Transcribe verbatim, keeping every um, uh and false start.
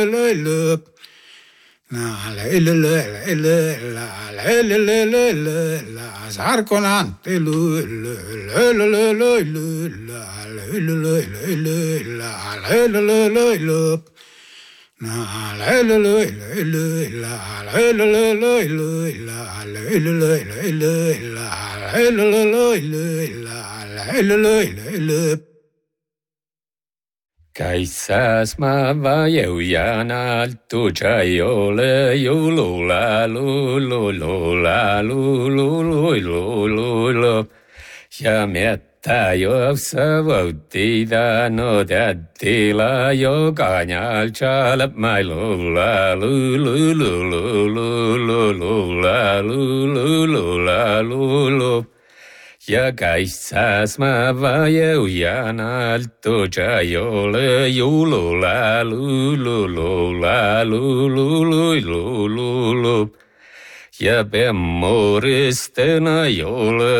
Kaisas ma vajeujanal tujaiolle julula lulula lulula ja miettä jossa voutida no tättila jokanjal chalap mai lula lulula lulula lulu ja kaisas ma vajeujanal tujaiolle julula lulula lulula ja pemmoristena jolle